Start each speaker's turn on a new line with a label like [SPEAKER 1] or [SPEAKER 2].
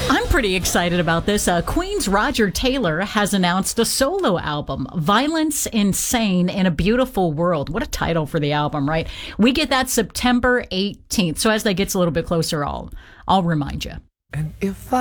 [SPEAKER 1] I'm pretty excited about this. Queen's Roger Taylor has announced a solo album, Violence Insane in a Beautiful World. What a title for the album, right? We get that September 18th. So as that gets a little bit closer, I'll remind you.
[SPEAKER 2] And if